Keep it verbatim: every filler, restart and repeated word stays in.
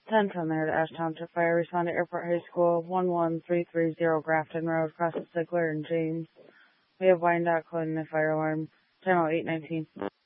ten from there to Ash Township Fire. Respond to Airport High School, one one three three zero Grafton Road, across the Sigler and James. We have Wyandotte calling the fire alarm. Channel eight nineteen.